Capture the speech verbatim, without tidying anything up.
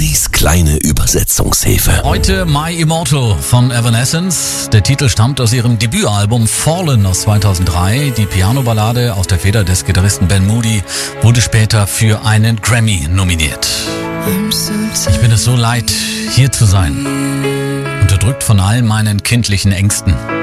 Ollis kleine Übersetzungshilfe. Heute My Immortal von Evanescence. Der Titel stammt aus ihrem Debütalbum Fallen aus zweitausenddrei. Die Piano-Ballade aus der Feder des Gitarristen Ben Moody wurde später für einen Grammy nominiert. Ich bin es so leid, hier zu sein, unterdrückt von all meinen kindlichen Ängsten.